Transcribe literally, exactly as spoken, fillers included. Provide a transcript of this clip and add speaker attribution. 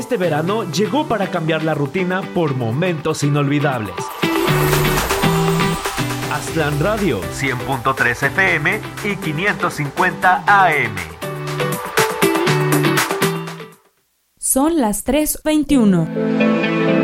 Speaker 1: Este verano llegó para cambiar la rutina por momentos inolvidables. Aztlán Radio, cien punto tres F M y quinientos cincuenta A M.
Speaker 2: Son las tres veintiuno.